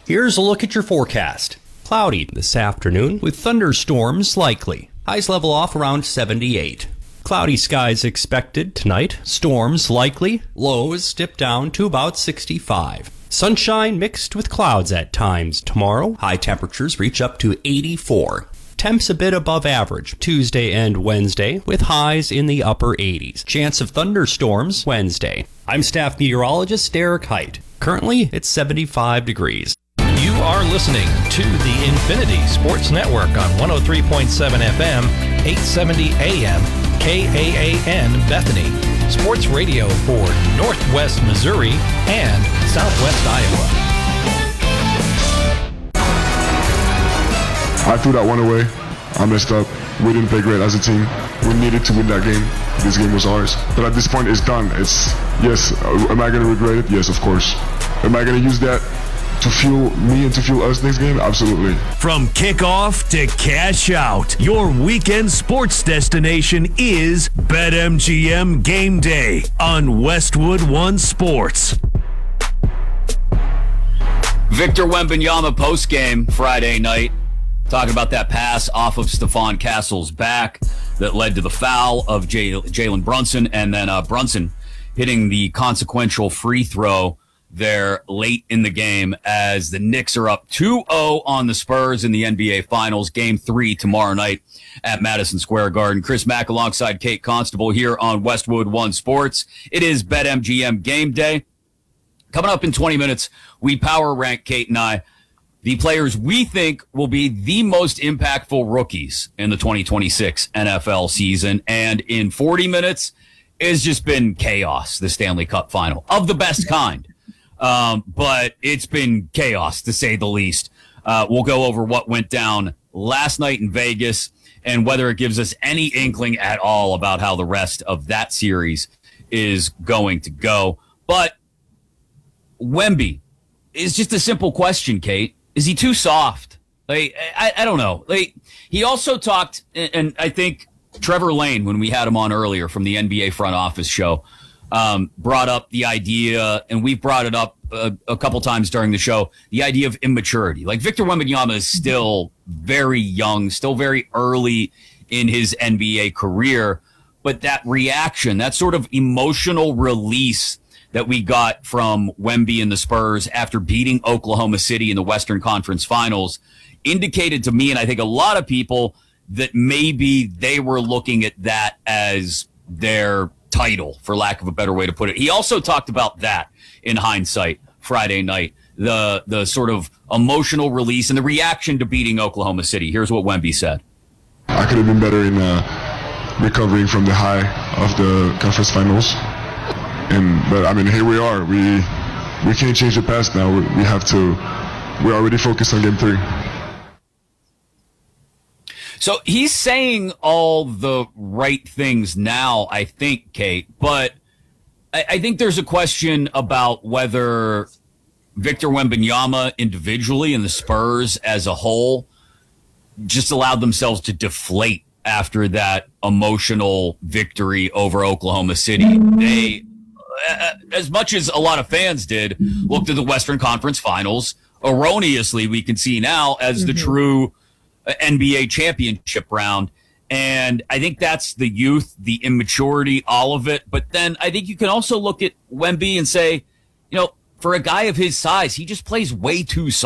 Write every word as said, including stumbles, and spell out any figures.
Here's a look at your forecast. Cloudy this afternoon with thunderstorms likely. Highs level off around seventy-eight. Cloudy skies expected tonight. Storms likely. Lows dip down to about sixty-five. Sunshine mixed with clouds at times tomorrow. High temperatures reach up to eighty-four. Temps a bit above average Tuesday and Wednesday with highs in the upper eighties. Chance of thunderstorms Wednesday. I'm staff meteorologist Derek Height. Currently, it's seventy-five degrees. You are listening to the Infinity Sports Network on one oh three point seven F M, eight seventy A M, K A A N Bethany. Sports radio for Northwest Missouri and Southwest Iowa. I threw that one away. I messed up. We didn't play great as a team. We needed to win that game. This game was ours. But at this point, it's done. It's, yes, am I going to regret it? Yes, of course. Am I going to use that to fuel me and to fuel us next game? Absolutely. From kickoff to cash out, your weekend sports destination is BetMGM Game Day on Westwood One Sports. Victor Wembanyama postgame Friday night. Talking about that pass off of Stephon Castle's back that led to the foul of J- Jalen Brunson, and then uh, Brunson hitting the consequential free throw there late in the game as the Knicks are up two oh on the Spurs in the N B A Finals. Game three tomorrow night at Madison Square Garden. Chris Mack alongside Kate Constable here on Westwood One Sports. It is BetMGM Game Day. Coming up in twenty minutes, we power rank, Kate and I, the players we think will be the most impactful rookies in the twenty twenty-six N F L season. And in forty minutes, it's just been chaos, the Stanley Cup final, of the best kind. Um, but it's been chaos, to say the least. Uh, we'll go over what went down last night in Vegas and whether it gives us any inkling at all about how the rest of that series is going to go. But Wemby is just a simple question, Kate. Is he too soft? Like, I, I don't know. Like, he also talked, and I think Trevor Lane, when we had him on earlier from the N B A front office show, um, brought up the idea, and we've brought it up a, a couple times during the show, the idea of immaturity. Like, Victor Wembanyama is still very young, still very early in his N B A career, but that reaction, that sort of emotional release that we got from Wemby and the Spurs after beating Oklahoma City in the Western Conference Finals indicated to me, and I think a lot of people, that maybe they were looking at that as their title, for lack of a better way to put it. He also talked about that in hindsight Friday night, the the sort of emotional release and the reaction to beating Oklahoma City. Here's what Wemby said. I could have been better in uh, recovering from the high of the conference finals. And but I mean, here we are. We we can't change the past now. We, we have to. We're already focused on game three. So he's saying all the right things now, I think, Kate. But I, I think there's a question about whether Victor Wembanyama individually and the Spurs as a whole just allowed themselves to deflate after that emotional victory over Oklahoma City. They, as much as a lot of fans did, looked at the Western Conference Finals erroneously, we can see now, as the mm-hmm. true N B A championship round. And I think that's the youth, the immaturity, all of it. But then I think you can also look at Wemby and say, you know, for a guy of his size, he just plays way too soft.